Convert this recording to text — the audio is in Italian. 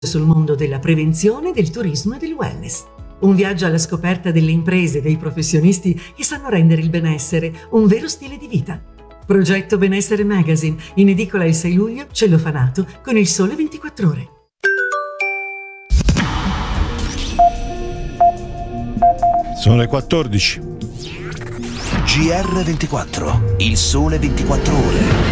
sul mondo della prevenzione, del turismo e del wellness. Un viaggio alla scoperta delle imprese e dei professionisti che sanno rendere il benessere un vero stile di vita. Progetto Benessere Magazine, in edicola il 6 luglio, Cellofanato, con Il Sole 24 Ore. Sono le 14. GR24, Il Sole 24 Ore.